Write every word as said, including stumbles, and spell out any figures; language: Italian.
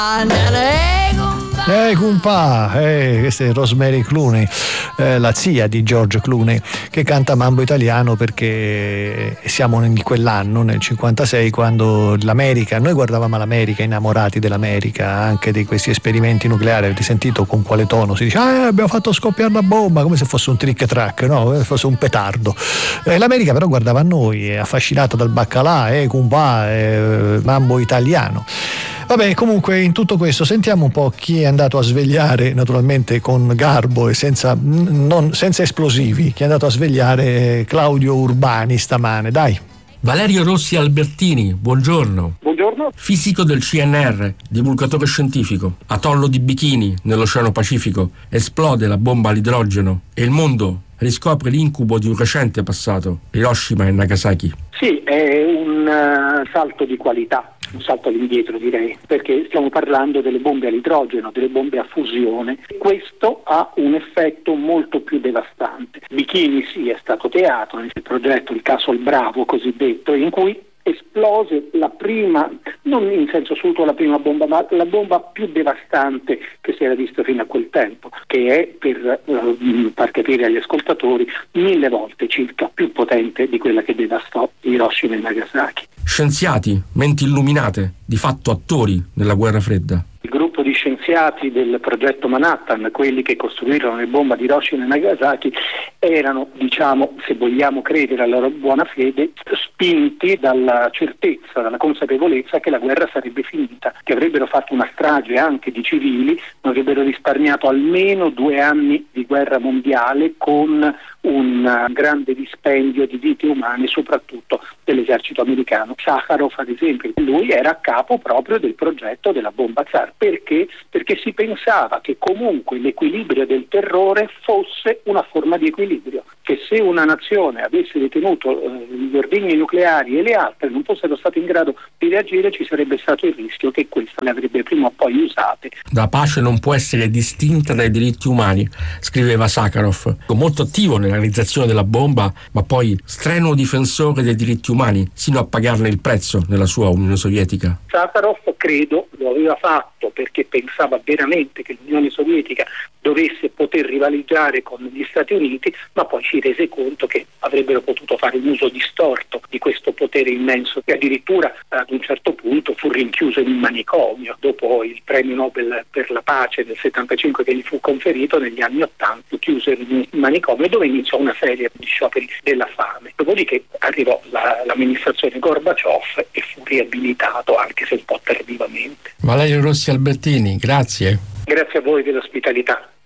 Eh, Kumpa, eh, questa è Rosemary Clooney, eh, la zia di George Clooney, che canta Mambo Italiano perché siamo in quell'anno, nel cinquantasei, quando l'America, noi guardavamo l'America, innamorati dell'America, anche di questi esperimenti nucleari. Avete sentito con quale tono si dice? Ah, abbiamo fatto scoppiare la bomba, come se fosse un trick track, no? Come se fosse un petardo. Eh, L'America però guardava a noi, è affascinata dal baccalà, eh, Kumpa, eh, Mambo Italiano. Vabbè, comunque in tutto questo sentiamo un po' chi è andato a svegliare, naturalmente con garbo e senza, non, senza esplosivi, chi è andato a svegliare Claudio Urbani stamane, dai. Valerio Rossi Albertini, buongiorno. Buongiorno. Fisico del C N R, divulgatore scientifico. Atollo di Bikini, nell'Oceano Pacifico. Esplode la bomba all'idrogeno e il mondo riscopre l'incubo di un recente passato, Hiroshima e Nagasaki. Sì, è un uh, salto di qualità, un salto all'indietro direi, perché stiamo parlando delle bombe all'idrogeno, delle bombe a fusione. Questo ha un effetto molto più devastante. Bikini sì, è stato teatro nel progetto, il caso Il Bravo cosiddetto, in cui esplose la prima, non in senso assoluto la prima bomba, ma la bomba più devastante che si era vista fino a quel tempo, che è, per uh, far capire agli ascoltatori, mille volte circa più potente di quella che devastò Hiroshima e Nagasaki. Scienziati, menti illuminate, di fatto attori nella guerra fredda. Il gruppo di scienziati del progetto Manhattan, quelli che costruirono le bombe di Hiroshima e Nagasaki, erano, diciamo, se vogliamo credere alla loro buona fede, spinti dalla certezza, dalla consapevolezza che la guerra sarebbe finita, che avrebbero fatto una strage anche di civili, ma avrebbero risparmiato almeno due anni di guerra mondiale con un grande dispendio di vite umane, soprattutto dell'esercito americano. Sakharov, ad esempio, lui era a capo proprio del progetto della bomba Tsar. Perché? Perché si pensava che comunque l'equilibrio del terrore fosse una forma di equilibrio, che se una nazione avesse detenuto eh, gli ordigni nucleari e le altre non fossero state in grado di reagire, ci sarebbe stato il rischio che questa le avrebbe prima o poi usate. La pace non può essere distinta dai diritti umani, scriveva Sakharov, molto attivo nella realizzazione della bomba, ma poi strenuo difensore dei diritti umani, sino a pagarne il prezzo nella sua Unione Sovietica. Sakharov, credo, lo aveva fatto perché pensava veramente che l'Unione Sovietica dovesse poter rivalizzare con gli Stati Uniti, ma poi si rese conto che avrebbero potuto fare un uso distorto di questo potere immenso, che addirittura ad un certo punto fu rinchiuso in un manicomio. Dopo il premio Nobel per la pace del settantacinque che gli fu conferito, negli anni ottanta fu chiuso in un manicomio dove iniziò una serie di scioperi della fame. Dopodiché arrivò la, l'amministrazione Gorbaciov e fu riabilitato, anche se un po' tardivamente. Valerio Rossi Albertini, grazie. Grazie a voi dell'ospitalità.